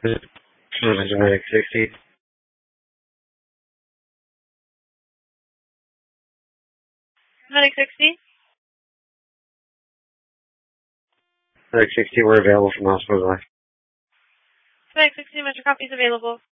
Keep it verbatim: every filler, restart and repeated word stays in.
Medic sixty. Medic sixty. Medic sixty, we're available from hospital. Medic sixty, Metro Copy is available.